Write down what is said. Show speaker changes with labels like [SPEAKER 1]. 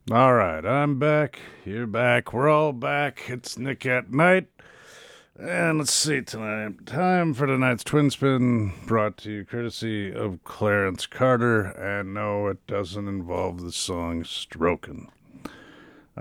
[SPEAKER 1] All right, I'm back. You're back. We're all back. It's Nick at Night. And let's see tonight. Time for tonight's Twin Spin, brought to you courtesy of Clarence Carter. And no, it doesn't involve the song Strokin'.